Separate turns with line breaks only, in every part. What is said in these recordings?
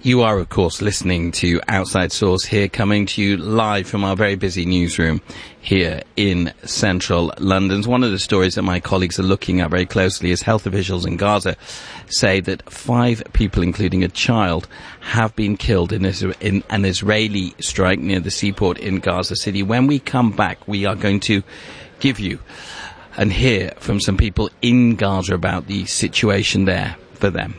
You are, of course, listening to Outside Source here, coming to you live from our very busy newsroom here in central London. One of the stories that my colleagues are looking at very closely is health officials in Gaza say that 5 people, including a child, have been killed in an Israeli strike near the seaport in Gaza City. When we come back, we are going to give you and hear from some people in Gaza about the situation there for them.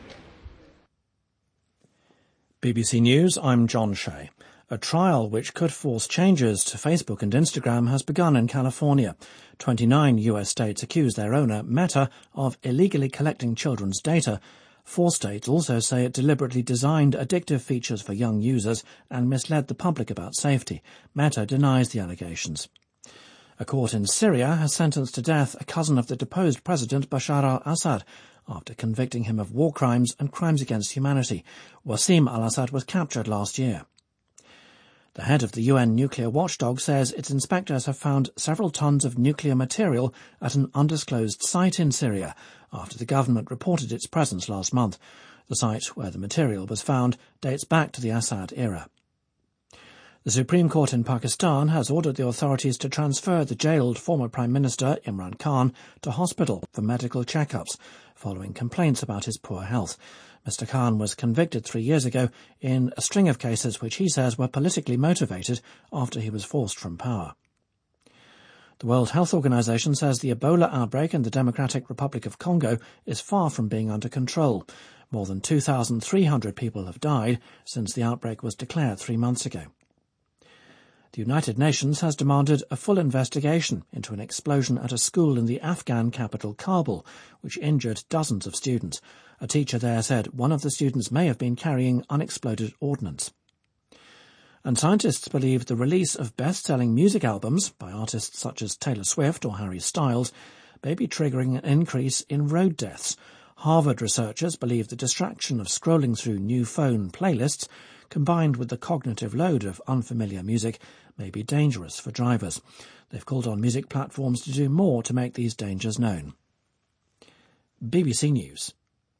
BBC News, I'm John Shea. A trial which could force changes to Facebook and Instagram has begun in California. 29 US states accuse their owner, Meta, of illegally collecting children's data. 4 states also say it deliberately designed addictive features for young users and misled the public about safety. Meta denies the allegations. A court in Syria has sentenced to death a cousin of the deposed President Bashar al-Assad after convicting him of war crimes and crimes against humanity. Wassim al-Assad was captured last year. The head of the UN nuclear watchdog says its inspectors have found several tons of nuclear material at an undisclosed site in Syria after the government reported its presence last month. The site where the material was found dates back to the Assad era. The Supreme Court in Pakistan has ordered the authorities to transfer the jailed former Prime Minister Imran Khan to hospital for medical checkups following complaints about his poor health. Mr. Khan was convicted 3 years ago in a string of cases which he says were politically motivated after he was forced from power. The World Health Organization says the Ebola outbreak in the Democratic Republic of Congo is far from being under control. More than 2,300 people have died since the outbreak was declared 3 months ago. The United Nations has demanded a full investigation into an explosion at a school in the Afghan capital Kabul, which injured dozens of students. A teacher there said one of the students may have been carrying unexploded ordnance. And scientists believe the release of best-selling music albums by artists such as Taylor Swift or Harry Styles may be triggering an increase in road deaths. Harvard researchers believe the distraction of scrolling through new phone playlists combined with the cognitive load of unfamiliar music may be dangerous for drivers. They've called on music platforms to do more to make these dangers known. BBC News.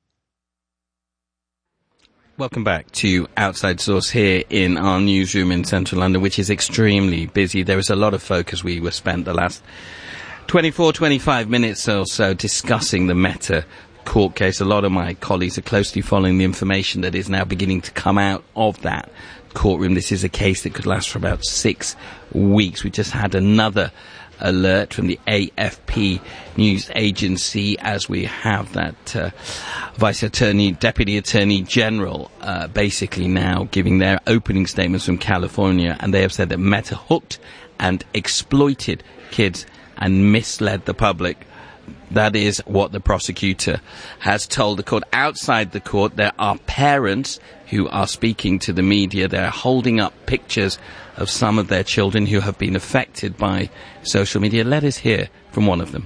Welcome back to Outside Source here in our newsroom in central London, which is extremely busy. There is a lot of focus. We were spent the last 25 minutes or so discussing the Meta court case. A lot of my colleagues are closely following the information that is now beginning to come out of that courtroom. This is a case that could last for about 6 weeks. We just had another alert from the AFP news agency as we have that Deputy Attorney General basically now giving their opening statements from California, and they have said that Meta hooked and exploited kids and misled the public. That is what the prosecutor has told the court. Outside the court, there are parents who are speaking to the media. They're holding up pictures of some of their children who have been affected by social media. Let us hear from one of them.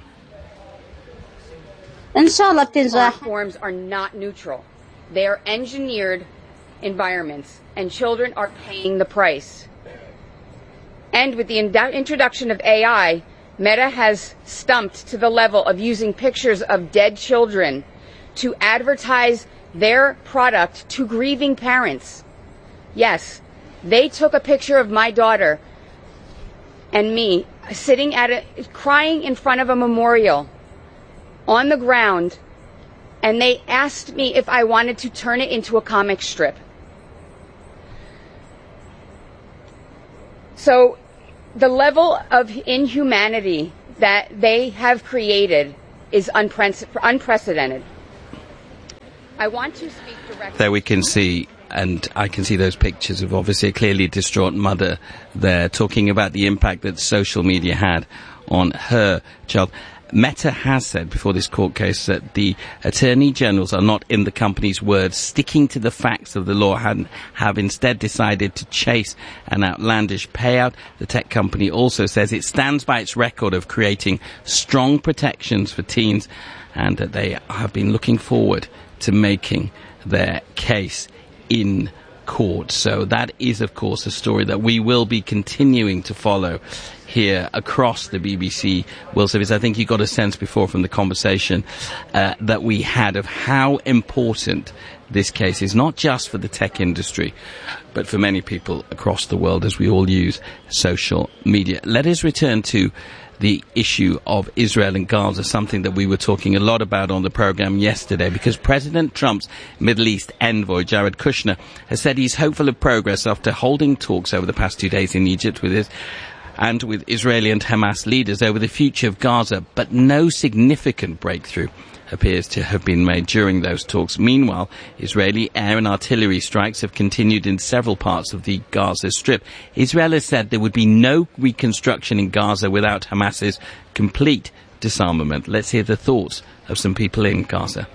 Platforms are not neutral. They are engineered environments, and children are paying the price. And with the introduction of AI, Meta has stumped to the level of using pictures of dead children to advertise their product to grieving parents. Yes, they took a picture of my daughter and me sitting crying in front of a memorial on the ground, and they asked me if I wanted to turn it into a comic strip. So the level of inhumanity that they have created is unprecedented. I want to speak directly.
There we can see, and I can see those pictures of obviously a clearly distraught mother there talking about the impact that social media had on her child. Meta has said before this court case that the attorney generals are not, in the company's words, sticking to the facts of the law, have instead decided to chase an outlandish payout. The tech company also says it stands by its record of creating strong protections for teens and that they have been looking forward to making their case in court. So that is, of course, a story that we will be continuing to follow here across the BBC World Service. I think you got a sense before from the conversation that we had of how important this case is, not just for the tech industry, but for many people across the world as we all use social media. Let us return to the issue of Israel and Gaza, something that we were talking a lot about on the program yesterday, because President Trump's Middle East envoy, Jared Kushner, has said he's hopeful of progress after holding talks over the past 2 days in Egypt with Israeli and Hamas leaders over the future of Gaza, but no significant breakthrough appears to have been made during those talks. Meanwhile, Israeli air and artillery strikes have continued in several parts of the Gaza Strip. Israel has said there would be no reconstruction in Gaza without Hamas's complete disarmament. Let's hear the thoughts of some people in Gaza.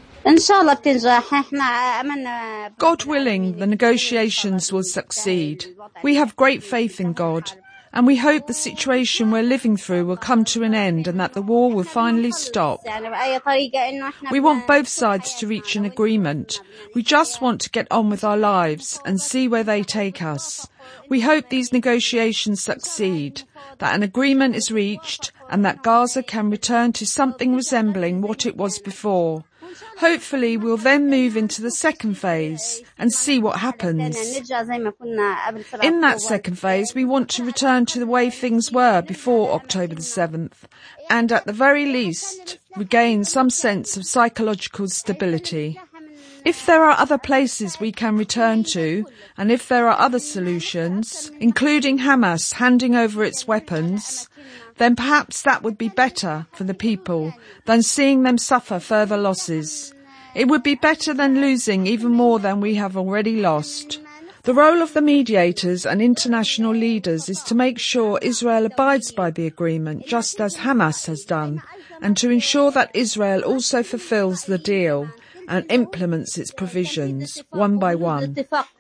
God willing, the negotiations will succeed. We have great faith in God, and we hope the situation we're living through will come to an end and that the war will finally stop. We want both sides to reach an agreement. We just want to get on with our lives and see where they take us. We hope these negotiations succeed, that an agreement is reached, and that Gaza can return to something resembling what it was before. Hopefully we'll then move into the second phase and see what happens. In that second phase, we want to return to the way things were before October the 7th, and at the very least, regain some sense of psychological stability. If there are other places we can return to, and if there are other solutions, including Hamas handing over its weapons, then perhaps that would be better for the people than seeing them suffer further losses. It would be better than losing even more than we have already lost. The role of the mediators and international leaders is to make sure Israel abides by the agreement, just as Hamas has done, and to ensure that Israel also fulfills the deal and implements its provisions one by one.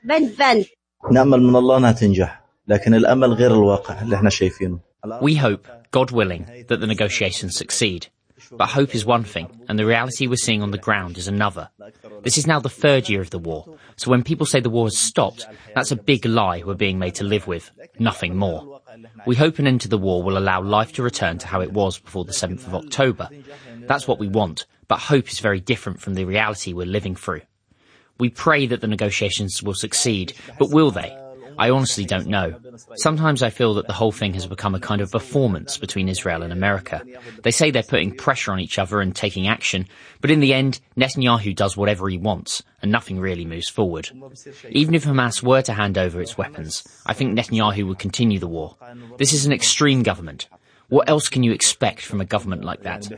We hope, God willing, that the negotiations succeed. But hope is one thing, and the reality we're seeing on the ground is another. This is now the 3rd year of the war, so when people say the war has stopped, that's a big lie we're being made to live with, nothing more. We hope an end to the war will allow life to return to how it was before the 7th of October. That's what we want, but hope is very different from the reality we're living through. We pray that the negotiations will succeed, but will they? I honestly don't know. Sometimes I feel that the whole thing has become a kind of performance between Israel and America. They say they're putting pressure on each other and taking action, but in the end, Netanyahu does whatever he wants, and nothing really moves forward. Even if Hamas were to hand over its weapons, I think Netanyahu would continue the war. This is an extreme government. What else can you expect from a government like that?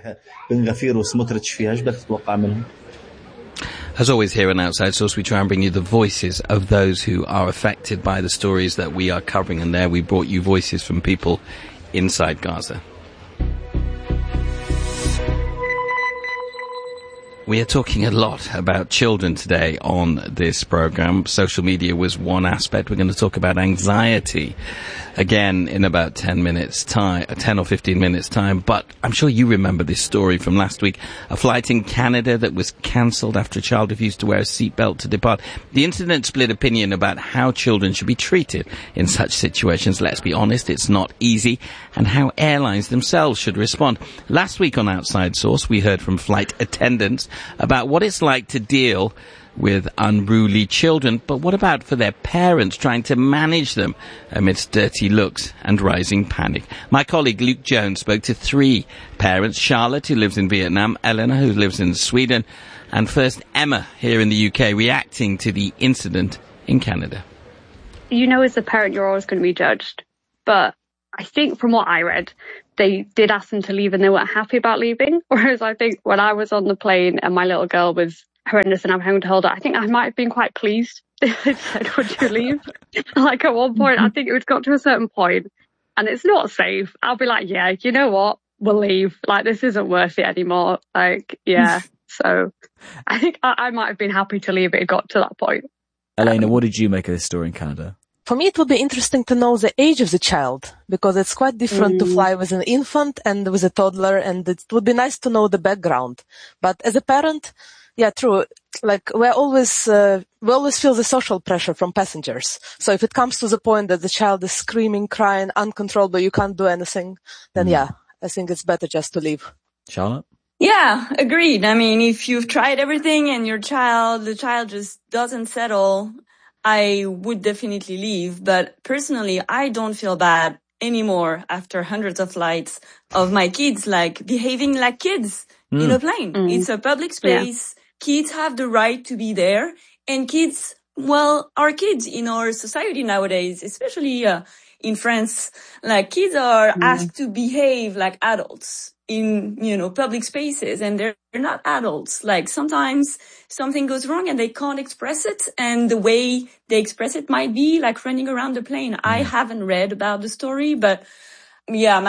As always here on Outside Source, we try and bring you the voices of those who are affected by the stories that we are covering, and there we brought you voices from people inside Gaza. We are talking a lot about children today on this program. Social media was one aspect. We're going to talk about anxiety again in about 10 or 15 minutes time. But I'm sure you remember this story from last week. A flight in Canada that was cancelled after a child refused to wear a seatbelt to depart. The incident split opinion about how children should be treated in such situations. Let's be honest, it's not easy. And how airlines themselves should respond. Last week on Outside Source, we heard from flight attendants about what it's like to deal with unruly children, but what about for their parents trying to manage them amidst dirty looks and rising panic? My colleague Luke Jones spoke to 3 parents, Charlotte, who lives in Vietnam, Eleanor, who lives in Sweden, and first Emma here in the UK, reacting to the incident in Canada.
You know, as a parent, you're always going to be judged, but I think from what I read, they did ask them to leave and they weren't happy about leaving. Whereas I think when I was on the plane and my little girl was horrendous and I'm having to hold her, I think I might have been quite pleased. They said, would you leave? Like at one point, I think it was got to a certain point and it's not safe. I'll be like, yeah, you know what? We'll leave. Like, this isn't worth it anymore. Like, yeah. So I think I might have been happy to leave. It got to that point.
Elena, what did you make of this story in Canada?
For me, it would be interesting to know the age of the child, because it's quite different to fly with an infant and with a toddler, and it would be nice to know the background. But as a parent, Yeah, true. Like we always feel the social pressure from passengers. So if it comes to the point that the child is screaming, crying, uncontrollable, you can't do anything, then yeah, I think it's better just to leave.
Charlotte?
Yeah, agreed. I mean, if you've tried everything and the child just doesn't settle, I would definitely leave. But personally, I don't feel bad anymore after hundreds of flights of my kids like behaving like kids in a plane. It's a public space. Yeah. Kids have the right to be there, and kids, well, are kids in our society nowadays, especially in France. Like kids are asked to behave like adults in, public spaces, and they're not adults. Like sometimes something goes wrong and they can't express it, and the way they express it might be like running around the plane. I haven't read about the story, but yeah,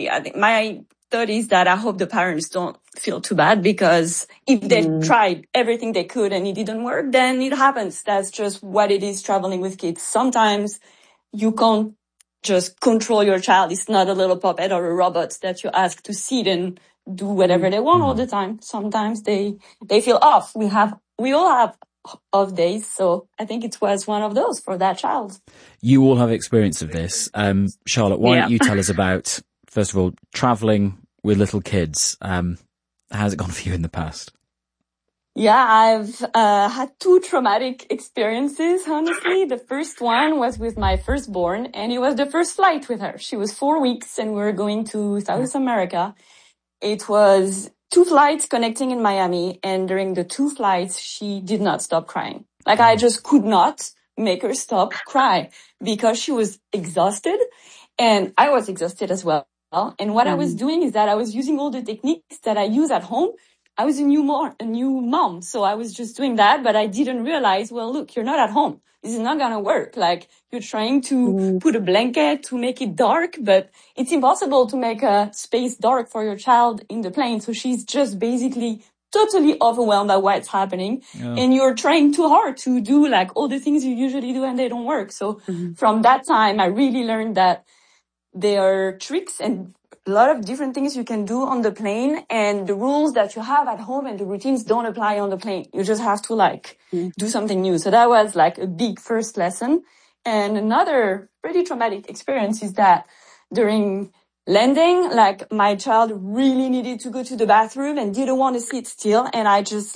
my thought is that I hope the parents don't feel too bad, because if they tried everything they could and it didn't work, then it happens. That's just what it is traveling with kids. Sometimes you can't just control your child. It's not a little puppet or a robot that you ask to sit and do whatever they want all the time. Sometimes they feel off. We all have off days. So I think it was one of those for that child.
You all have experience of this. Charlotte, why don't you tell us about, first of all, traveling with little kids? How's it gone for you in the past?
Yeah, I've had two traumatic experiences, honestly. The first one was with my firstborn, and it was the first flight with her. She was 4 weeks, and we were going to South America. It was 2 flights connecting in Miami, and during the 2 flights, she did not stop crying. Like, I just could not make her stop cry because she was exhausted, and I was exhausted as well. And what I was doing is that I was using all the techniques that I use at home. I was a new mom, so I was just doing that, but I didn't realize, well, look, you're not at home. This is not going to work. Like, you're trying to put a blanket to make it dark, but it's impossible to make a space dark for your child in the plane. So she's just basically totally overwhelmed by what's happening. Yeah. And you're trying too hard to do like all the things you usually do and they don't work. So from that time, I really learned that there are tricks and a lot of different things you can do on the plane, and the rules that you have at home and the routines don't apply on the plane. You just have to do something new. So that was like a big first lesson. And another pretty traumatic experience is that during landing, like my child really needed to go to the bathroom and didn't want to sit still. And I just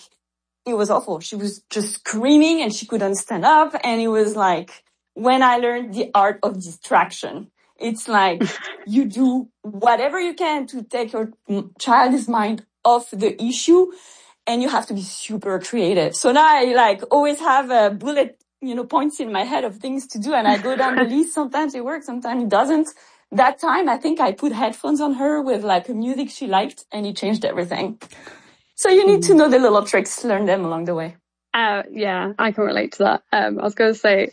it was awful. She was just screaming and she couldn't stand up. And it was like when I learned the art of distraction. It's like you do whatever you can to take your child's mind off the issue, and you have to be super creative. So now I always have a bullet, points in my head of things to do, and I go down the list. Sometimes it works, sometimes it doesn't. That time, I think I put headphones on her with a music she liked, and it changed everything. So you need to know the little tricks, learn them along the way.
Yeah, I can relate to that. I was going to say,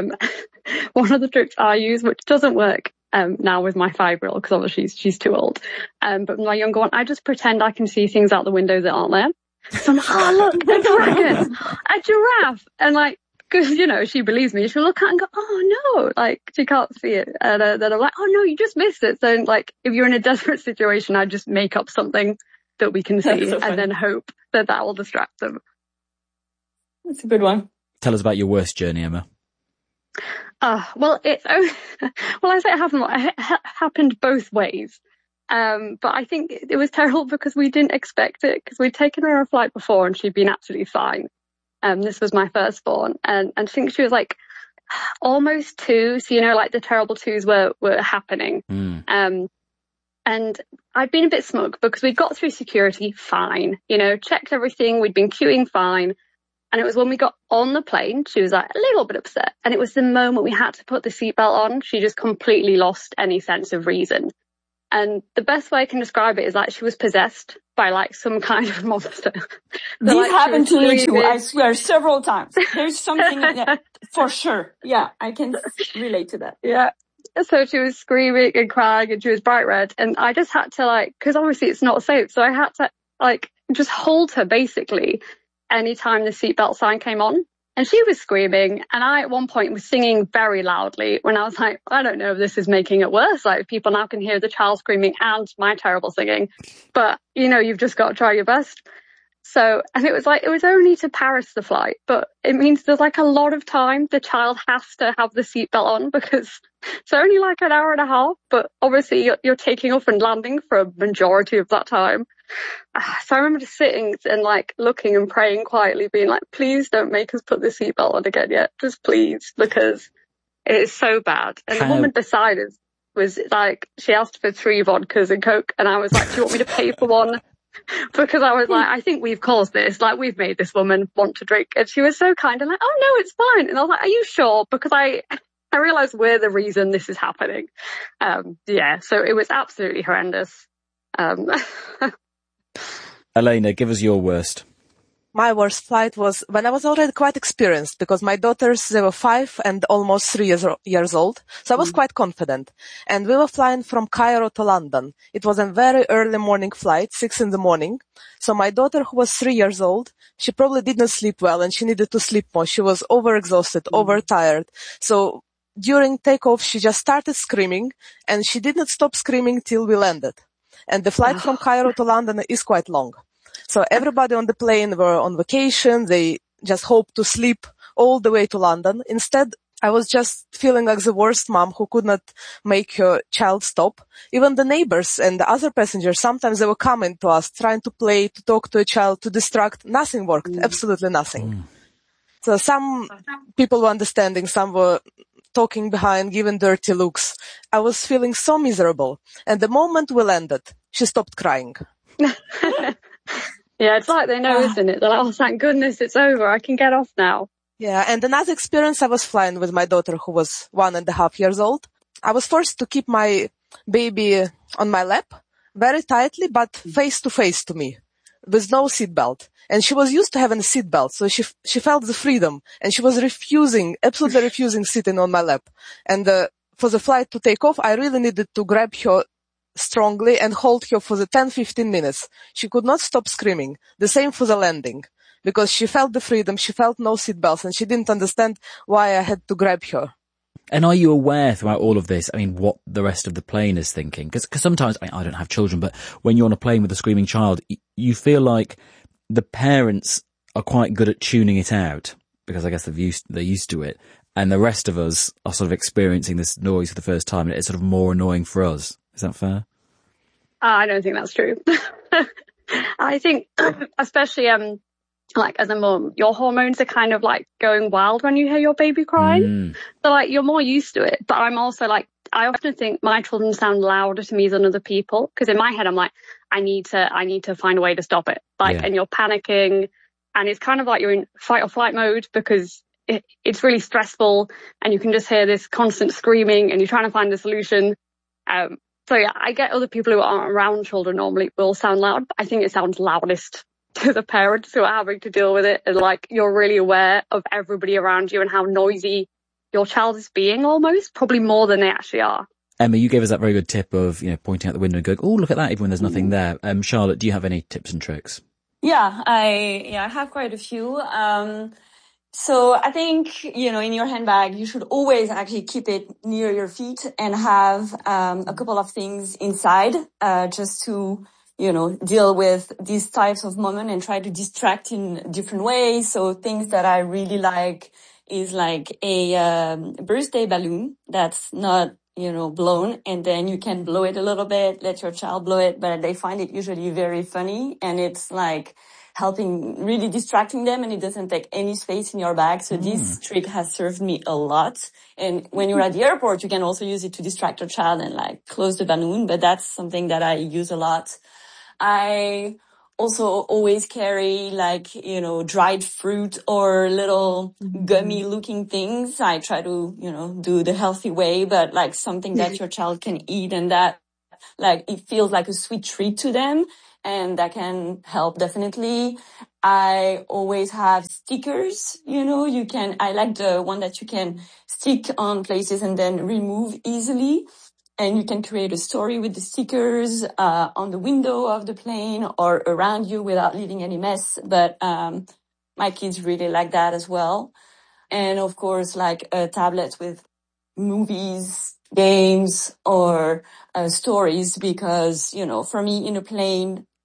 one of the tricks I use, which doesn't work now with my 5-year-old, because obviously she's too old. But my younger one, I just pretend I can see things out the window that aren't there. So I'm like, oh, look, there's a dragon, a giraffe. And because, she believes me, she'll look at it and go, oh no, she can't see it. And then I'm like, oh no, you just missed it. So if you're in a desperate situation, I just make up something that we can see so and then hope that will distract them.
That's a good one.
Tell us about your worst journey, Emma.
I say it happened both ways. But I think it was terrible because we didn't expect it, because we'd taken her on a flight before and she'd been absolutely fine. This was my firstborn, and I think she was almost 2. So, the terrible 2s were happening. And I'd been a bit smug because we'd got through security fine, checked everything. We'd been queuing fine. And it was when we got on the plane, she was a little bit upset. And it was the moment we had to put the seatbelt on, she just completely lost any sense of reason. And the best way I can describe it is she was possessed by some kind of monster.
This happened to me too, I swear, several times. There's something for sure. Yeah, I can relate to that.
Yeah. So she was screaming and crying and she was bright red. And I just had to because obviously it's not safe. So I had to just hold her basically anytime the seatbelt sign came on. And she was screaming, and I at one point was singing very loudly when I was like, I don't know if this is making it worse. People now can hear the child screaming and my terrible singing. But, you've just got to try your best. And it was only to Paris, the flight, but it means there's like a lot of time the child has to have the seatbelt on because it's only like an hour and a half, but obviously you're taking off and landing for a majority of that time. So I remember just sitting and like looking and praying quietly, being like, please don't make us put the seatbelt on again yet. Just please, because it is so bad. And the woman beside us was like, she asked for 3 vodkas and Coke, and I was like, do you want me to pay for one? Because I was like, I think we've caused this. Like, we've made this woman want to drink. And she was so kind and like, oh, no, it's fine. And I was like, are you sure? Because I realised we're the reason this is happening. So it was absolutely horrendous.
Elena, give us your worst.
My worst flight was when I was already quite experienced because my daughters, they were 5 and almost 3 years old. So I was quite confident. And we were flying from Cairo to London. It was a very early morning flight, 6 a.m. So my daughter, who was 3 years old, she probably didn't sleep well and she needed to sleep more. She was overexhausted, overtired. So during takeoff, she just started screaming and she didn't stop screaming till we landed. And the flight from Cairo to London is quite long. So everybody on the plane were on vacation. They just hoped to sleep all the way to London. Instead, I was just feeling like the worst mom who could not make her child stop. Even the neighbors and the other passengers, sometimes they were coming to us, trying to play, to talk to a child, to distract. Nothing worked. Absolutely nothing. So some people were understanding, some were talking behind, giving dirty looks. I was feeling so miserable. And the moment we landed, she stopped crying.
Yeah, it's like they know, isn't it? They're like, oh, thank goodness it's over. I can get off now.
Yeah, and another experience, I was flying with my daughter who was 1.5 years old. I was forced to keep my baby on my lap very tightly, but face to face to me with no seatbelt. And she was used to having a seatbelt, so she felt the freedom and she was absolutely refusing sitting on my lap. And for the flight to take off, I really needed to grab her strongly and hold her for the 10-15 minutes. She could not stop screaming. The same for the landing, because she felt the freedom, she felt no seatbelts, and she didn't understand why I had to grab her.
And are you aware throughout all of this, what the rest of the plane is thinking? Because sometimes, I don't have children, but when you're on a plane with a screaming child, you feel like the parents are quite good at tuning it out, because I guess they're used to it, and the rest of us are sort of experiencing this noise for the first time, and it's sort of more annoying for us. Is that fair?
I don't think that's true. I think, especially like as a mum, your hormones are kind of like going wild when you hear your baby crying. So like you're more used to it. But I'm also like, I often think my children sound louder to me than other people, because in my head I'm like, I need to find a way to stop it. And you're panicking, and it's kind of like you're in fight or flight mode because it's really stressful, and you can just hear this constant screaming, and you're trying to find a solution. So yeah, I get other people who aren't around children normally will sound loud, but I think it sounds loudest to the parents who are having to deal with it. And like, you're really aware of everybody around you and how noisy your child is being, almost, probably more than they actually are.
Emma, you gave us that very good tip of, pointing out the window and going, oh, look at that, even when there's nothing there. Charlotte, do you have any tips and tricks?
Yeah, I have quite a few. So I think, in your handbag, you should always actually keep it near your feet and have a couple of things inside, just to, deal with these types of moments and try to distract in different ways. So things that I really like is like a birthday balloon that's not, blown, and then you can blow it a little bit, let your child blow it, but they find it usually very funny, and it's like really distracting them, and it doesn't take any space in your bag. So this trick has served me a lot. And when you're at the airport, you can also use it to distract your child and like close the balloon, but that's something that I use a lot. I also always carry dried fruit or little gummy looking things. I try to, do the healthy way, but like something that your child can eat and that it feels like a sweet treat to them. And that can help definitely. I always have stickers, I like the one that you can stick on places and then remove easily. And you can create a story with the stickers, on the window of the plane or around you without leaving any mess. But, my kids really like that as well. And of course, like a tablet with movies, games, or stories, because, for me in a plane,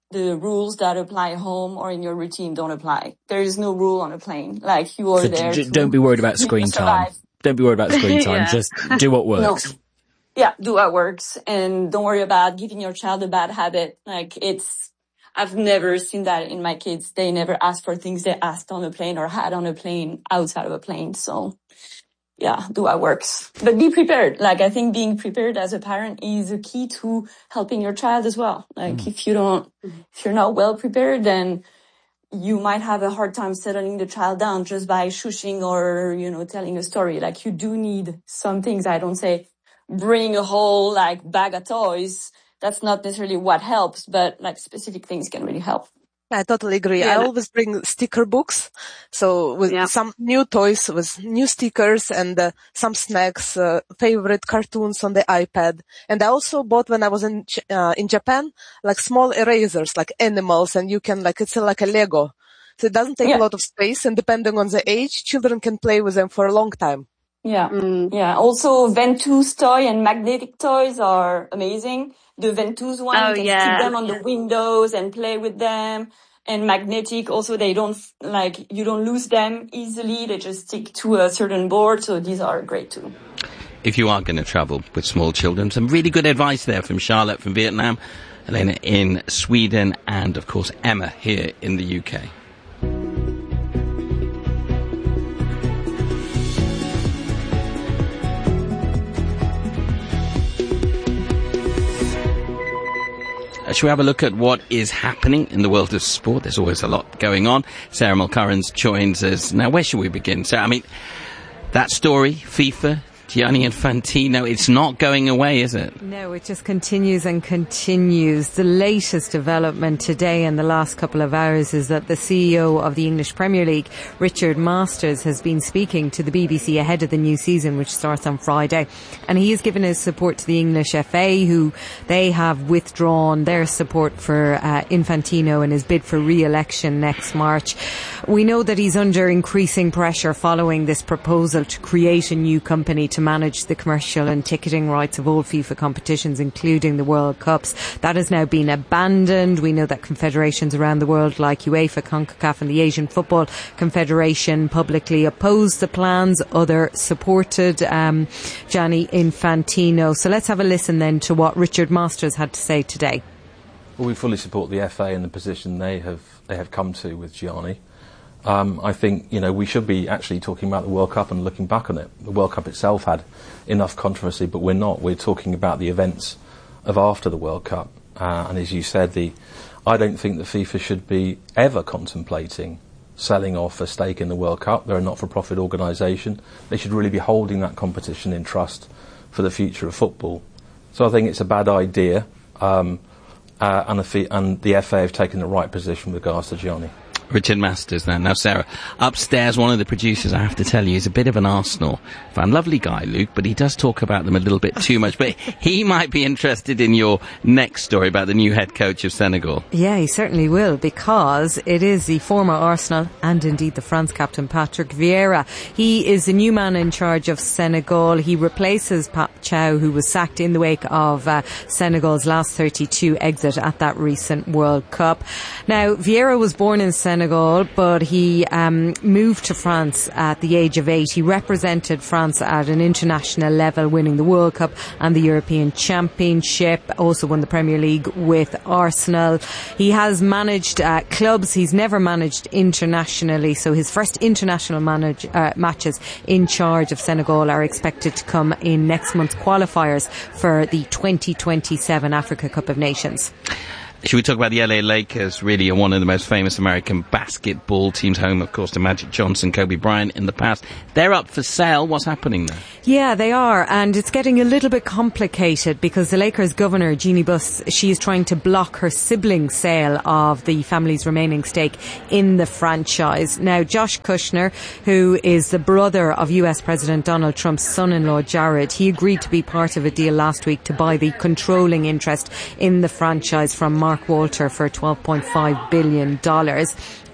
the rules that apply home or in your routine don't apply. There is no rule on a plane. Like, you are there to
don't be worried about screen time. Don't be worried about screen time.
Yeah.
Just do what works.
No. Yeah, do what works, and don't worry about giving your child a bad habit. Like, I've never seen that in my kids. They never asked for things they asked on a plane or had on a plane outside of a plane. So, yeah, do what works. But be prepared. Like, I think being prepared as a parent is a key to helping your child as well. Like, if you're not well prepared, then you might have a hard time settling the child down just by shushing or, telling a story. Like, you do need some things. I don't say bring a whole, bag of toys. That's not necessarily what helps, but, specific things can really help.
I totally agree. Yeah. I always bring sticker books. So with some new toys, with new stickers and some snacks, favorite cartoons on the iPad. And I also bought, when I was in Japan, small erasers, like animals, and you can, it's like a Lego. So it doesn't take a lot of space, and depending on the age, children can play with them for a long time.
Yeah. Yeah. Also, Ventouse toy and magnetic toys are amazing. The Ventouse one, you can stick them on the windows and play with them. And magnetic, also, they don't, you don't lose them easily. They just stick to a certain board. So these are great too.
If you are going to travel with small children, some really good advice there from Charlotte from Vietnam, Elena in Sweden, and of course Emma here in the UK. Shall we have a look at what is happening in the world of sport? There's always a lot going on. Sarah Mulcurrens joins us. Now, where should we begin? So, that story, FIFA, Gianni Infantino, it's not going away, is it?
No, it just continues and continues. The latest development today in the last couple of hours is that the CEO of the English Premier League, Richard Masters, has been speaking to the BBC ahead of the new season, which starts on Friday. And he has given his support to the English FA, who they have withdrawn their support for Infantino in his bid for re-election next March. We know that he's under increasing pressure following this proposal to create a new company to manage the commercial and ticketing rights of all FIFA competitions, including the World Cups. That has now been abandoned. We know that confederations around the world like UEFA, CONCACAF and the Asian Football Confederation publicly opposed the plans. Other supported Gianni Infantino. So let's have a listen then to what Richard Masters had to say today.
Well, we fully support the FA and the position they have come to with Gianni. I think, we should be actually talking about the World Cup and looking back on it. The World Cup itself had enough controversy, but we're not. We're talking about the events of after the World Cup. And as you said, I don't think that FIFA should be ever contemplating selling off a stake in the World Cup. They're a not-for-profit organisation. They should really be holding that competition in trust for the future of football. So I think it's a bad idea, and the FA have taken the right position with regards to Gianni.
Richard Masters then. Now, Sarah, upstairs, one of the producers, I have to tell you, is a bit of an Arsenal fan. Lovely guy, Luke, but he does talk about them a little bit too much. But he might be interested in your next story about the new head coach of Senegal.
Yeah, he certainly will, because it is the former Arsenal and indeed the France captain, Patrick Vieira. He is the new man in charge of Senegal. He replaces Pap Chow, who was sacked in the wake of Senegal's last 32 exit at that recent World Cup. Now, Vieira was born in Senegal, but he moved to France at the age of 8. He represented France at an international level, winning the World Cup and the European Championship. Also won the Premier League with Arsenal. He has managed clubs. He's never managed internationally, so his first international matches in charge of Senegal are expected to come in next month's qualifiers for the 2027 Africa Cup of Nations.
Should we talk about the LA Lakers? Really one of the most famous American basketball teams, home, of course, to Magic Johnson, Kobe Bryant in the past. They're up for sale. What's happening there?
Yeah, they are. And it's getting a little bit complicated because the Lakers governor, Jeannie Buss, she is trying to block her sibling's sale of the family's remaining stake in the franchise. Now, Josh Kushner, who is the brother of US President Donald Trump's son-in-law, Jared, he agreed to be part of a deal last week to buy the controlling interest in the franchise from Mark Walter for $12.5 billion.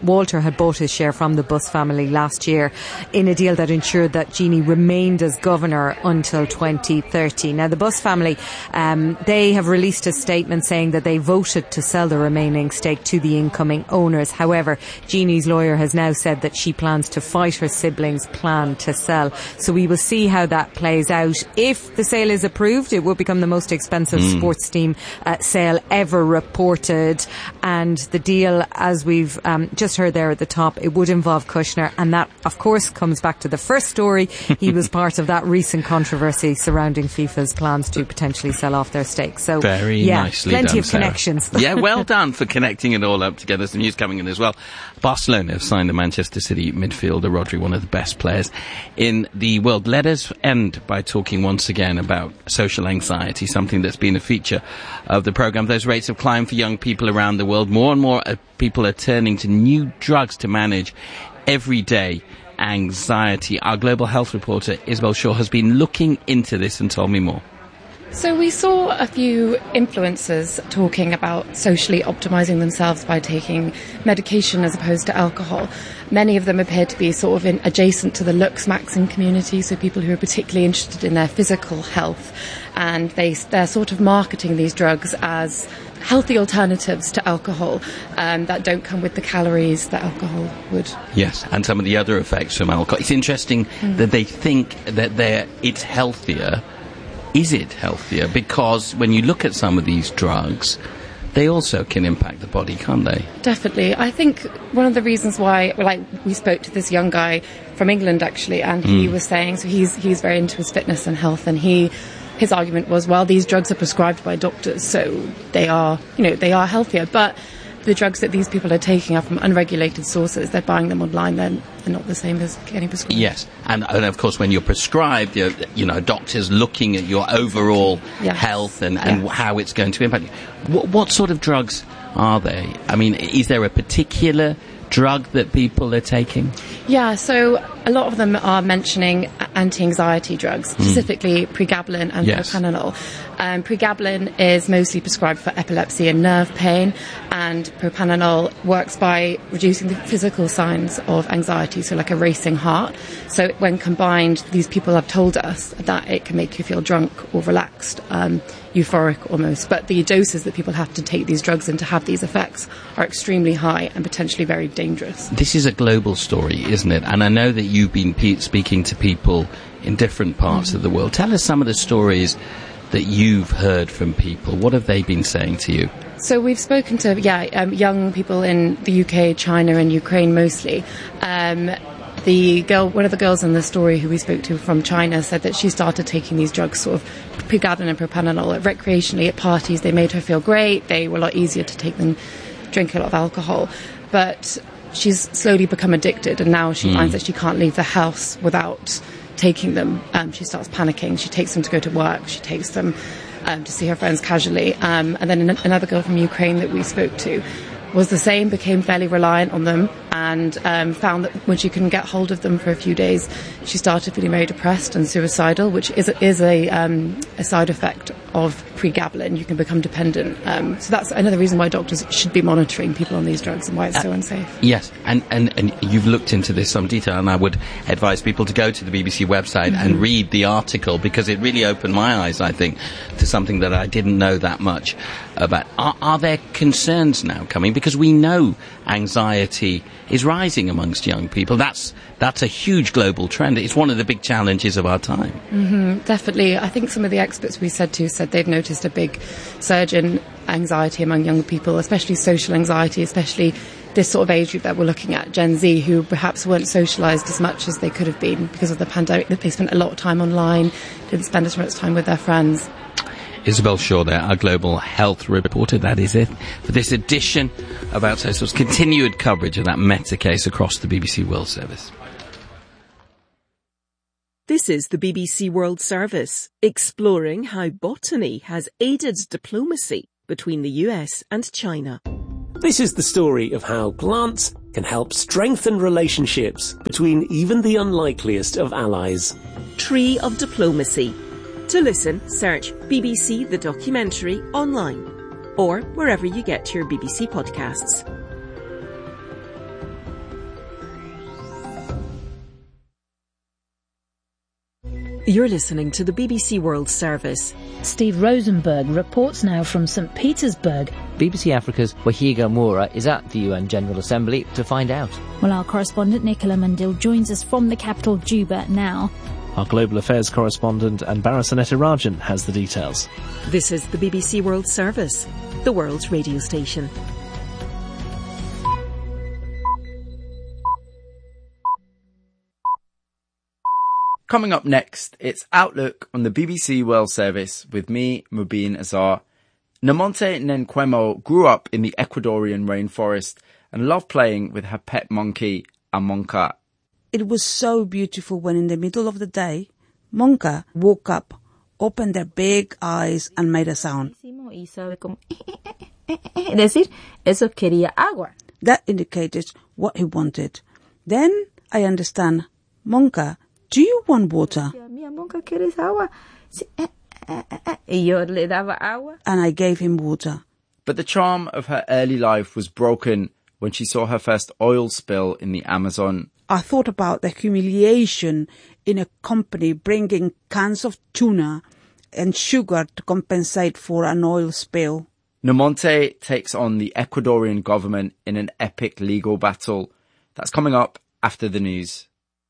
Walter had bought his share from the Buss family last year in a deal that ensured that Jeannie remained as governor until 2030. Now, the Buss family, they have released a statement saying that they voted to sell the remaining stake to the incoming owners. However, Jeannie's lawyer has now said that she plans to fight her siblings' plan to sell. So we will see how that plays out. If the sale is approved, it will become the most expensive sports team sale ever reported. And the deal, as we've just heard there at the top, it would involve Kushner. And that, of course, comes back to the first story. He was part of that recent controversy surrounding FIFA's plans to potentially sell off their stake. So,
very nicely
plenty
done,
of
Sarah.
Connections.
Yeah, well done for connecting it all up together. Some news coming in as well. Barcelona have signed the Manchester City midfielder Rodri, one of the best players in the world. Let us end by talking once again about social anxiety, something that's been a feature of the programme. Those rates have climbed for young people around the world. More and more people are turning to new drugs to manage everyday anxiety. Our global health reporter Isabel Shaw has been looking into this and told me more.
So we saw a few influencers talking about socially optimizing themselves by taking medication as opposed to alcohol. Many of them appear to be sort of adjacent to the Lux Maxing community, so people who are particularly interested in their physical health. And they're sort of marketing these drugs as healthy alternatives to alcohol that don't come with the calories that alcohol would.
Yes, and some of the other effects from alcohol. It's interesting that they think that it's healthier. Is it healthier? Because when you look at some of these drugs, they also can impact the body, can't they?
Definitely. I think one of the reasons why, we spoke to this young guy from England actually, and he was saying, so he's very into his fitness and health, and his argument was, well, these drugs are prescribed by doctors, so they are healthier, but the drugs that these people are taking are from unregulated sources. They're buying them online. They're not the same as getting prescribed.
Yes, and of course, when you're prescribed, doctors looking at your overall health and how it's going to impact you. What sort of drugs are they? I mean, is there a particular drug that people are taking?
Yeah, so a lot of them are mentioning anti-anxiety drugs, specifically pregabalin and propranolol. Pregabalin is mostly prescribed for epilepsy and nerve pain, and propranolol works by reducing the physical signs of anxiety, so like a racing heart. So when combined, these people have told us that it can make you feel drunk or relaxed, euphoric almost. But the doses that people have to take these drugs in to have these effects are extremely high and potentially very dangerous.
This is a global story, isn't it? And I know that you've been speaking to people in different parts of the world. Tell us some of the stories that you've heard from people. What have they been saying to you?
So we've spoken to young people in the UK, China and Ukraine mostly. One of the girls in the story who we spoke to from China said that she started taking these drugs, sort of pregabalin and propranolol, recreationally at parties. They made her feel great. They were a lot easier to take than drink a lot of alcohol. But she's slowly become addicted, and now she finds that she can't leave the house without taking them. She starts panicking. She takes them to go to work. She takes them to see her friends casually. And then another girl from Ukraine that we spoke to was the same, became fairly reliant on them, and found that when she couldn't get hold of them for a few days, she started feeling very depressed and suicidal, which is a side effect of pregabalin. You can become dependent. So that's another reason why doctors should be monitoring people on these drugs and why it's so unsafe.
Yes, and you've looked into this in some detail, and I would advise people to go to the BBC website and read the article, because it really opened my eyes, I think, to something that I didn't know that much about. Are there concerns now coming? Because we know anxiety is rising amongst young people. That's a huge global trend. It's one of the big challenges of our time.
Definitely. I think some of the experts we said they've noticed a big surge in anxiety among young people, especially social anxiety, especially this sort of age group that we're looking at, Gen Z, who perhaps weren't socialised as much as they could have been because of the pandemic. They spent a lot of time online, didn't spend as much time with their friends.
Isabel Shaw there, our global health reporter. That is it for this edition of Outside Source. Continued coverage of that Meta case across the BBC World Service.
This is the BBC World Service, exploring how botany has aided diplomacy between the US and China.
This is the story of how plants can help strengthen relationships between even the unlikeliest of allies.
Tree of Diplomacy. To listen, search BBC The Documentary online or wherever you get your BBC podcasts. You're listening to the BBC World Service.
Steve Rosenberg reports now from St. Petersburg.
BBC Africa's Wahiga Moura is at the UN General Assembly to find out.
Well, our correspondent Nicola Mundil joins us from the capital Juba now.
Our Global Affairs correspondent Anbarasan Etirajan has the details.
This is the BBC World Service, the world's radio station.
Coming up next, it's Outlook on the BBC World Service with me, Mubin Azar. Namonte Nenquemo grew up in the Ecuadorian rainforest and loved playing with her pet monkey, a Monka.
It was so beautiful when in the middle of the day, Monka woke up, opened their big eyes and made a sound. That indicated what he wanted. Then I understand, Monka, do you want water? And I gave him water.
But the charm of her early life was broken when she saw her first oil spill in the Amazon.
I thought about the humiliation in a company bringing cans of tuna and sugar to compensate for an oil spill.
Namonte takes on the Ecuadorian government in an epic legal battle. That's coming up after the news.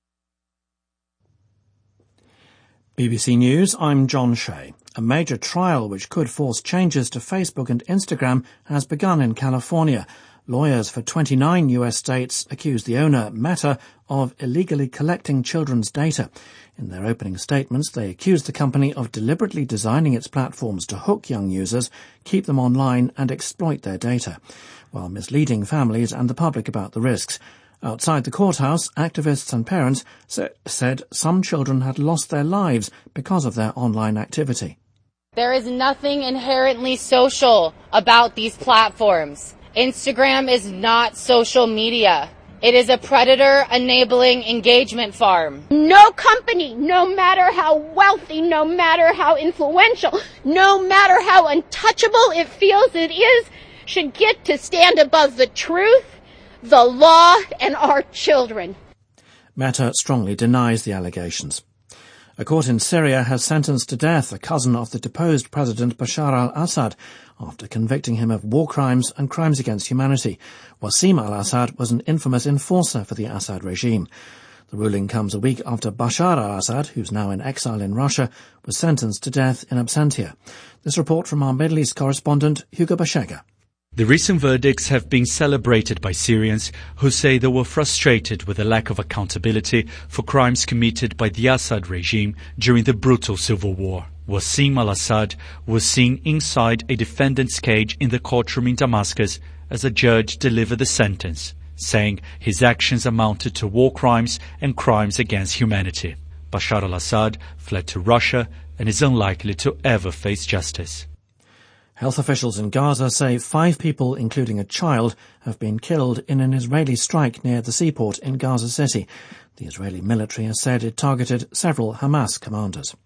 BBC News, I'm John Shea. A major trial which could force changes to Facebook and Instagram has begun in California. Lawyers for 29 US states accuse the owner, Meta, of illegally collecting children's data. In their opening statements, they accuse the company of deliberately designing its platforms to hook young users, keep them online and exploit their data, while misleading families and the public about the risks. Outside the courthouse, activists and parents said some children had lost their lives because of their online activity.
There is nothing inherently social about these platforms. Instagram is not social media. It is a predator-enabling engagement farm.
No company, no matter how wealthy, no matter how influential, no matter how untouchable it feels it is, should get to stand above the truth, the law, and our children.
Meta strongly denies the allegations. A court in Syria has sentenced to death a cousin of the deposed President Bashar al-Assad after convicting him of war crimes and crimes against humanity. Wassim al-Assad was an infamous enforcer for the Assad regime. The ruling comes a week after Bashar al-Assad, who's now in exile in Russia, was sentenced to death in absentia. This report from our Middle East correspondent, Hugo Bashega.
The recent verdicts have been celebrated by Syrians who say they were frustrated with the lack of accountability for crimes committed by the Assad regime during the brutal civil war. Wassim al-Assad was seen inside a defendant's cage in the courtroom in Damascus as a judge delivered the sentence, saying his actions amounted to war crimes and crimes against humanity. Bashar al-Assad fled to Russia and is unlikely to ever face justice.
Health officials in Gaza say 5 people, including a child, have been killed in an Israeli strike near the seaport in Gaza City. The Israeli military has said it targeted several Hamas commanders.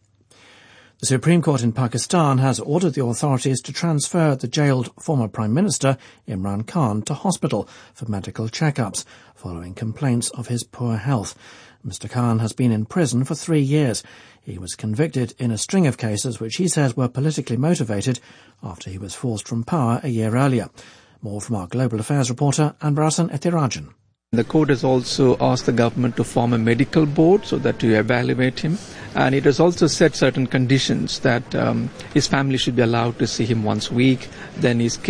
The Supreme Court in Pakistan has ordered the authorities to transfer the jailed former Prime Minister Imran Khan to hospital for medical checkups following complaints of his poor health. Mr. Khan has been in prison for 3 years. He was convicted in a string of cases which he says were politically motivated after he was forced from power a year earlier. More from our Global Affairs reporter, Anbarasan Etirajan.
The court has also asked the government to form a medical board so that to evaluate him. And it has also set certain conditions that his family should be allowed to see him once a week. Then his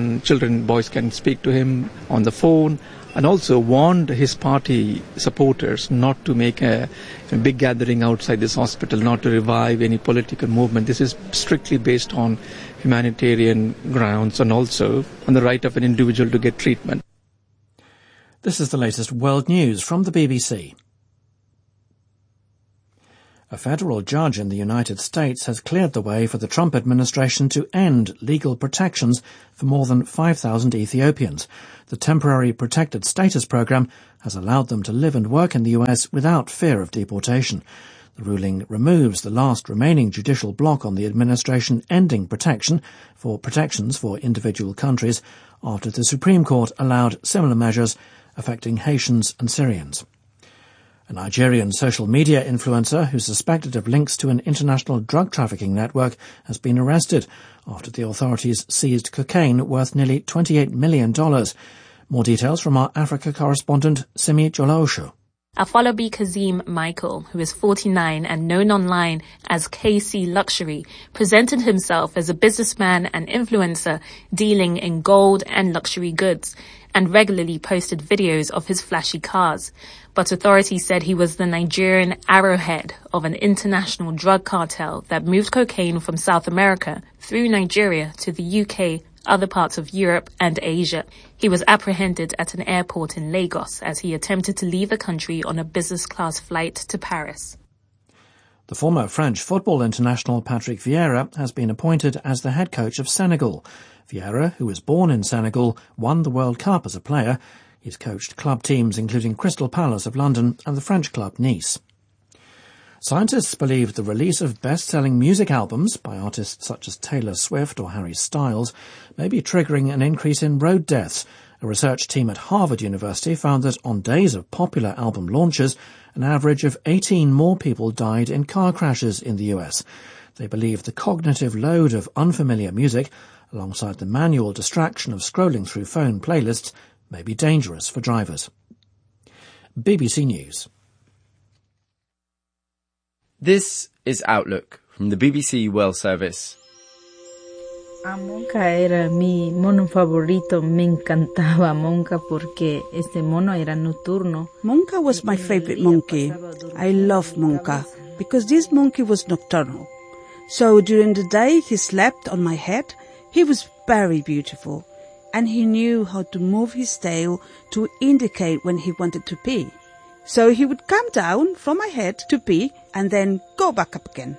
boys can speak to him on the phone. And also warned his party supporters not to make a big gathering outside this hospital, not to revive any political movement. This is strictly based on humanitarian grounds and also on the right of an individual to get treatment.
This is the latest world news from the BBC. A federal judge in the United States has cleared the way for the Trump administration to end legal protections for more than 5,000 Ethiopians. The temporary protected status program has allowed them to live and work in the US without fear of deportation. The ruling removes the last remaining judicial block on the administration ending protections for individual countries after the Supreme Court allowed similar measures affecting Haitians and Syrians. A Nigerian social media influencer who's suspected of links to an international drug trafficking network has been arrested after the authorities seized cocaine worth nearly $28 million. More details from our Africa correspondent, Simi Jolosho.
Afolabi Kazim Michael, who is 49 and known online as KC Luxury, presented himself as a businessman and influencer dealing in gold and luxury goods, and regularly posted videos of his flashy cars. But authorities said he was the Nigerian arrowhead of an international drug cartel that moved cocaine from South America through Nigeria to the UK, other parts of Europe and Asia. He was apprehended at an airport in Lagos as he attempted to leave the country on a business-class flight to Paris.
The former French football international Patrick Vieira has been appointed as the head coach of Senegal. Vieira, who was born in Senegal, won the World Cup as a player. He's coached club teams including Crystal Palace of London and the French club Nice. Scientists believe the release of best-selling music albums by artists such as Taylor Swift or Harry Styles may be triggering an increase in road deaths. A research team at Harvard University found that on days of popular album launches, an average of 18 more people died in car crashes in the US. They believe the cognitive load of unfamiliar music, alongside the manual distraction of scrolling through phone playlists, may be dangerous for drivers. BBC News.
This is Outlook from the BBC World Service.
Monka era mi mono favorito. Me encantaba Monka porque este mono era nocturno.
Monka was my favorite monkey. I love Monka because this monkey was nocturnal. So during the day he slept on my head. He was very beautiful and he knew how to move his tail to indicate when he wanted to pee. So he would come down from my head to pee and then go back up again.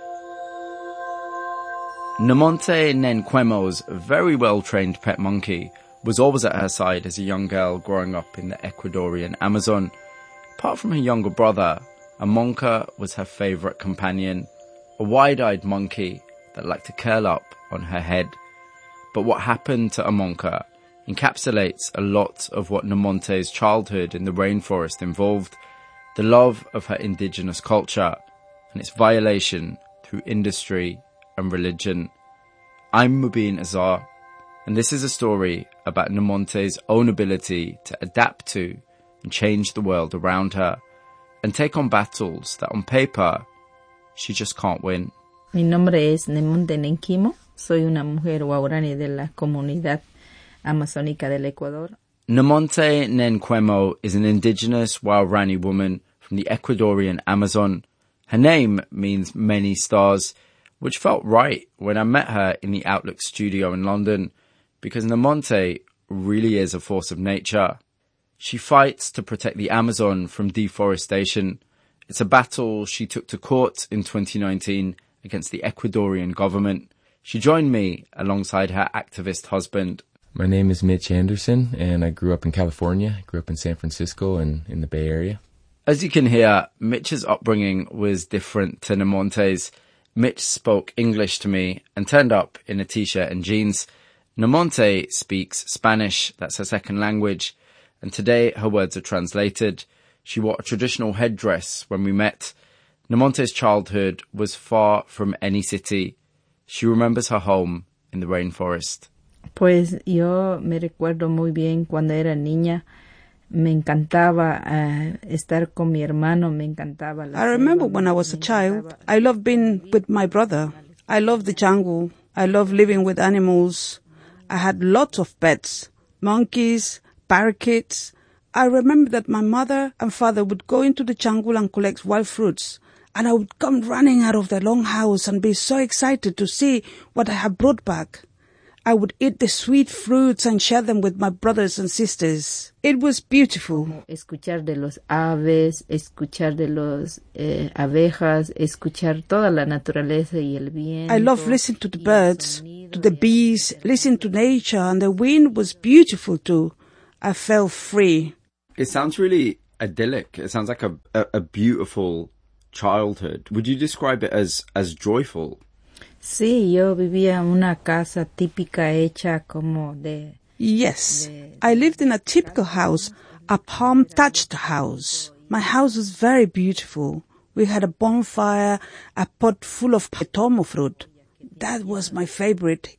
Namonte Nenkwemo's very well-trained pet monkey was always at her side as a young girl growing up in the Ecuadorian Amazon. Apart from her younger brother, Amonka was her favourite companion, a wide-eyed monkey that liked to curl up on her head. But what happened to Amonka encapsulates a lot of what Namonte's childhood in the rainforest involved, the love of her indigenous culture and its violation through industry and religion. I'm Mubin Azar, and this is a story about Namonte's own ability to adapt to and change the world around her and take on battles that on paper she just can't win.
Mi nombre es Namonte Nenquimo. Soy una mujer guaraní de la comunidad amazónica del Ecuador.
Namonte Nenkwemo is an indigenous Waorani woman from the Ecuadorian Amazon. Her name means many stars, which felt right when I met her in the Outlook studio in London, because Namonte really is a force of nature. She fights to protect the Amazon from deforestation. It's a battle she took to court in 2019 against the Ecuadorian government. She joined me alongside her activist husband.
My name is Mitch Anderson, and I grew up in California. I grew up in San Francisco and in the Bay Area.
As you can hear, Mitch's upbringing was different to Namonte's. Mitch spoke English to me and turned up in a t-shirt and jeans. Namonte speaks Spanish, that's her second language, and today her words are translated. She wore a traditional headdress when we met. Namonte's childhood was far from any city. She remembers her home in the rainforest.
Pues yo me recuerdo muy bien cuando era niña. Me encantaba estar con mi hermano. Me encantaba la
I remember when I was a child, I loved being with my brother. I loved the jungle. I loved living with animals. I had lots of pets, monkeys, parakeets. I remember that my mother and father would go into the jungle and collect wild fruits. And I would come running out of the long house and be so excited to see what I had brought back. I would eat the sweet fruits and share them with my brothers and sisters. It was beautiful.
Escuchar de los aves, escuchar de los abejas, escuchar toda la naturaleza y el viento.
I loved listening to the birds, to the bees, listening to nature, and the wind was beautiful too. I felt free.
It sounds really idyllic. It sounds like a beautiful childhood. Would you describe it as joyful?
Sí, yo vivía en una casa típica hecha como
de... Yes, I lived in a typical house, a palm-thatched house. My house was very beautiful. We had a bonfire, a pot full of petomo fruit. That was my favorite.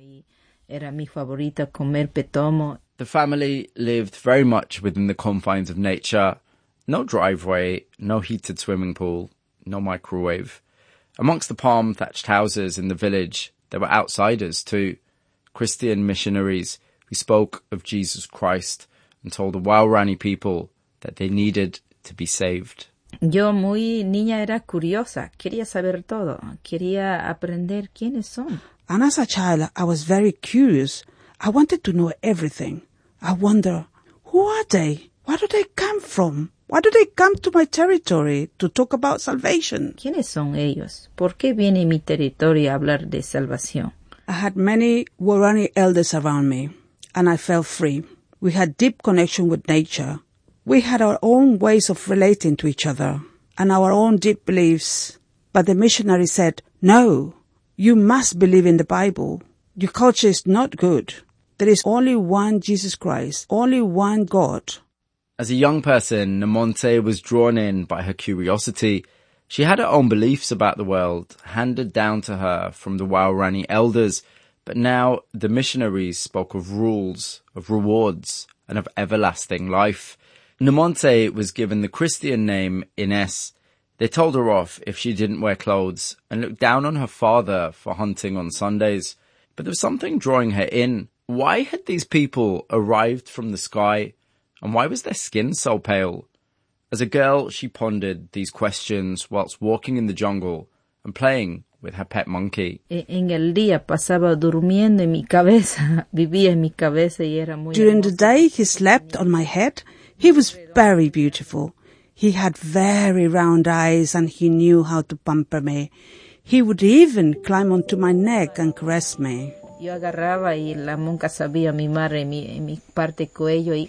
Era mi favorita comer petomo.
The family lived very much within the confines of nature. No driveway, no heated swimming pool, no microwave. Amongst the palm-thatched houses in the village, there were outsiders too. Christian missionaries who spoke of Jesus Christ and told the Waorani people that they needed to be saved.
Yo muy niña era curiosa. Quería saber todo. Quería aprender quiénes son.
And as a child, I was very curious. I wanted to know everything. I wonder, who are they? Where do they come from? Why do they come to my territory to talk about salvation?
¿Quiénes son ellos? ¿Por qué viene mi territorio a hablar de salvación?
I had many Waorani elders around me, and I felt free. We had deep connection with nature. We had our own ways of relating to each other, and our own deep beliefs. But the missionary said, no, you must believe in the Bible. Your culture is not good. There is only one Jesus Christ, only one God.
As a young person, Namonte was drawn in by her curiosity. She had her own beliefs about the world, handed down to her from the Waorani elders, but now the missionaries spoke of rules, of rewards, and of everlasting life. Namonte was given the Christian name Ines. They told her off if she didn't wear clothes and looked down on her father for hunting on Sundays. But there was something drawing her in. Why had these people arrived from the sky? And why was their skin so pale? As a girl, she pondered these questions whilst walking in the jungle and playing with her pet monkey.
En el día pasaba durmiendo en mi cabeza, vivía en mi cabeza y era muy
During the day, he slept on my head. He was very beautiful. He had very round eyes and he knew how to pamper me. He would even climb onto my neck and caress me.
Yo agarraba y la monca sabía mimar en mi parte cuello y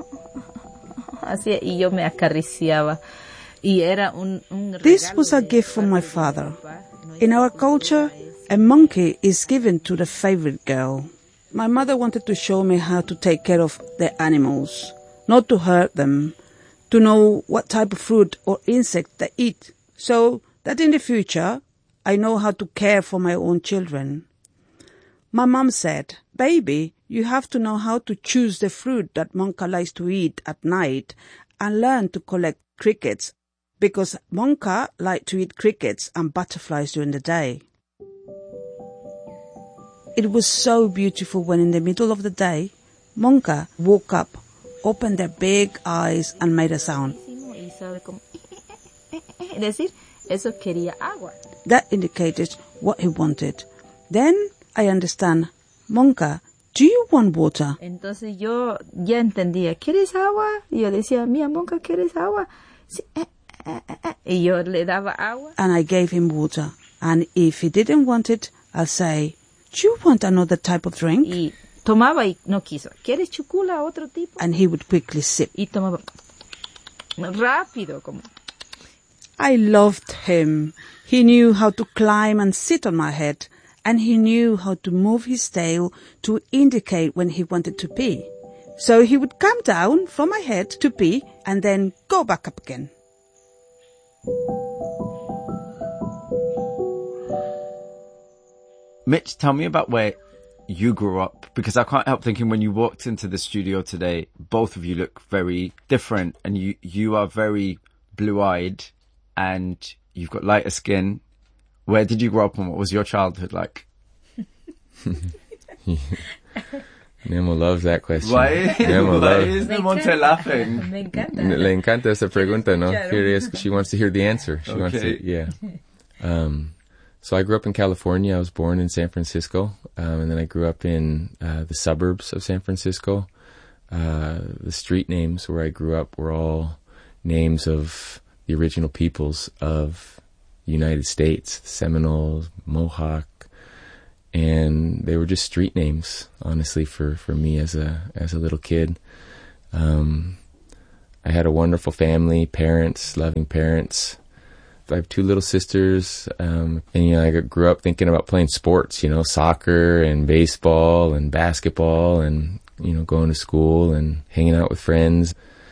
así, y yo me acariciaba. Y era un
This was a gift from my father. In our culture, a monkey is given to the favorite girl. My mother wanted to show me how to take care of the animals, not to hurt them, to know what type of fruit or insect they eat, so that in the future I know how to care for my own children. My mom said, baby, you have to know how to choose the fruit that Monka likes to eat at night and learn to collect crickets, because Monka liked to eat crickets and butterflies during the day. It was so beautiful when in the middle of the day, Monka woke up, opened their big eyes and made a sound. That indicated what he wanted. Then I understand, Monka, do you want water?
Entonces yo ya entendía, ¿quieres agua? Y yo decía, mía, Monka, ¿quieres agua? Sí, Y yo le daba agua.
And I gave him water. And if he didn't want it, I'll say, do you want another type of drink?
Y tomaba y no quiso. ¿Quieres chucula, otro tipo?
And he would quickly sip.
Y tomaba rápido como.
I loved him. He knew how to climb and sit on my head. And he knew how to move his tail to indicate when he wanted to pee. So he would come down from my head to pee and then go back up again.
Mitch, tell me about where you grew up, because I can't help thinking when you walked into the studio today, both of you look very different, and you are very blue-eyed and you've got lighter skin. Where did you grow up and what was your childhood like?
Nemo loves that question.
Why is Namonte laughing?
Me encanta.
Le encanta esa pregunta, ¿no? Curious. She wants to hear the answer. She wants to, yeah. So I grew up in California. I was born in San Francisco, and then I grew up in the suburbs of San Francisco. The street names where I grew up were all names of the original peoples of the United States, Seminoles, Mohawk, and they were just street names, honestly, for me as a little kid. I had a wonderful family, parents, loving parents. I have two little sisters, and I grew up thinking about playing sports, soccer and baseball and basketball, and going to school and hanging out with friends.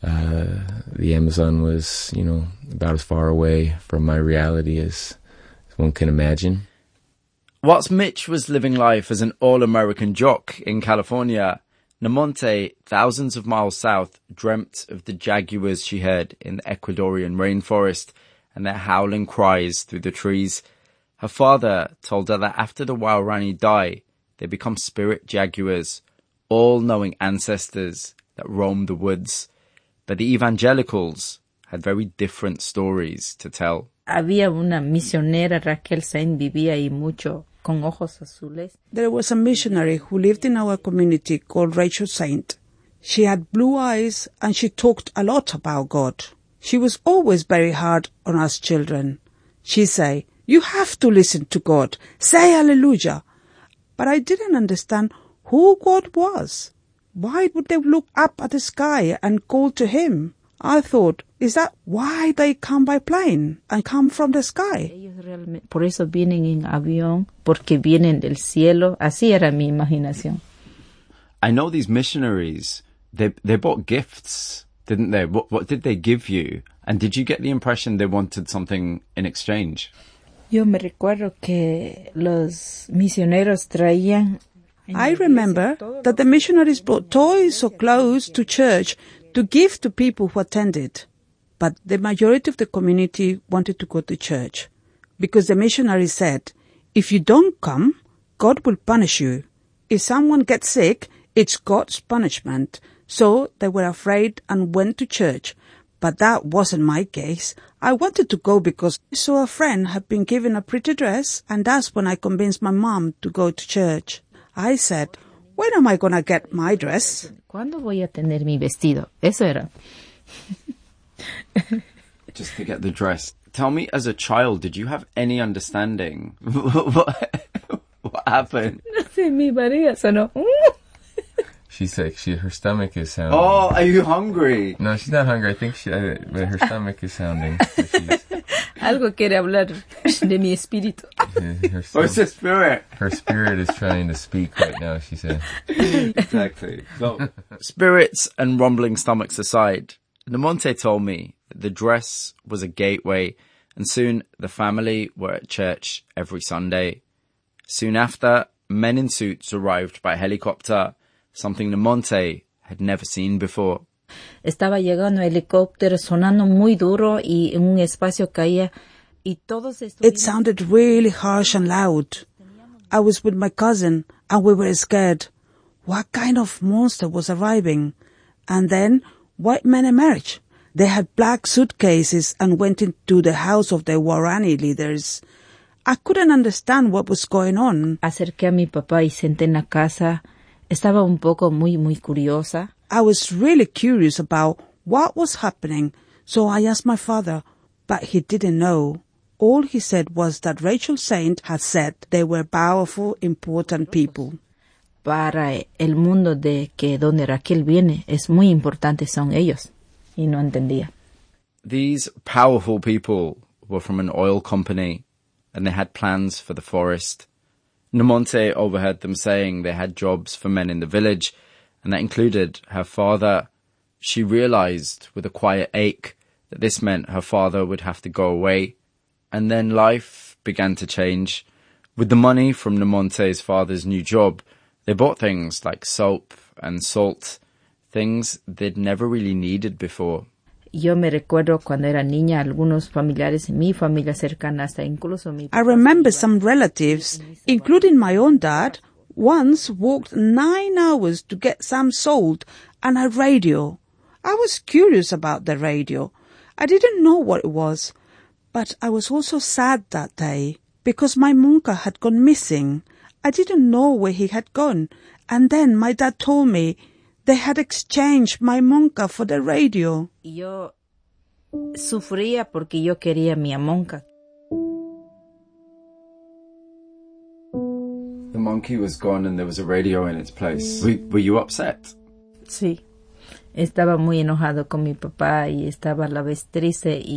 The Amazon was, about as far away from my reality as one can imagine.
Whilst Mitch was living life as an all-American jock in California, Namonte, thousands of miles south, dreamt of the jaguars she heard in the Ecuadorian rainforest and their howling cries through the trees. Her father told her that after the Waorani die, they become spirit jaguars, all-knowing ancestors that roam the woods. But the evangelicals had very different stories to tell.
Había una misionera, Raquel Saint, vivía ahí mucho, con ojos azules.
There was a missionary who lived in our community called Rachel Saint. She had blue eyes and she talked a lot about God. She was always very hard on us children. She'd say, "You have to listen to God. Say hallelujah." But I didn't understand who God was. Why would they look up at the sky and call to him? I thought, is that why they come by plane and come from the sky?
Por eso vienen en avión, porque vienen del cielo. Así era mi imaginación.
I know these missionaries, they bought gifts, didn't they? What did they give you? And did you get the impression they wanted something in exchange?
Yo me recuerdo que los misioneros traían...
I remember that the missionaries brought toys or clothes to church to give to people who attended. But the majority of the community wanted to go to church because the missionaries said, if you don't come, God will punish you. If someone gets sick, it's God's punishment. So they were afraid and went to church. But that wasn't my case. I wanted to go because I saw a friend had been given a pretty dress, and that's when I convinced my mom to go to church. I said, when am I going to get my dress?
¿Cuándo voy a tener mi vestido? Eso era.
Just to get the dress. Tell me, as a child, did you have any understanding? What happened?
No sé, mi barriga sonó.
She's like, her stomach is sounding.
Oh, are you hungry?
No, she's not hungry. I think but her stomach is sounding.
Algo quiere hablar de mi espíritu.
What's the spirit?
Her spirit is trying to speak right now, she said.
Exactly. So, spirits and rumbling stomachs aside, Namonte told me that the dress was a gateway, and soon the family were at church every Sunday. Soon after, men in suits arrived by helicopter, something Namonte had never seen before.
Estaba llegando un helicóptero sonando muy duro y en un espacio caía y todos
It sounded really harsh and loud. I was with my cousin and we were scared. What kind of monster was arriving? And then white men emerged. They had black suitcases and went into the house of the Waorani leaders. I couldn't understand what was going on.
Acerqué a mi papá y senté en la casa. Estaba un poco muy curiosa.
I was really curious about what was happening, so I asked my father, but he didn't know. All he said was that Rachel Saint had said they were powerful, important people.
Para el mundo de que donde Raquel viene es muy importante son ellos. Y no entendía.
These powerful people were from an oil company and they had plans for the forest. Namonte overheard them saying they had jobs for men in the village, and that included her father. She realized with a quiet ache that this meant her father would have to go away. And then life began to change. With the money from Namonte's father's new job, they bought things like soap and salt, things they'd never really needed before.
Yo me recuerdo cuando era niña, algunos familiares en mi familia cercana, hasta incluso mi...
I remember some relatives, including my own dad, once walked 9 hours to get some salt and a radio. I was curious about the radio. I didn't know what it was, but I was also sad that day because my monka had gone missing. I didn't know where he had gone, and then my dad told me they had exchanged my monka for the radio.
Yo sufría porque yo quería mi monka.
The monkey was gone and there was a radio in its place. Were you upset?
Sí. Estaba muy enojado con mi papá y estaba a la vez triste y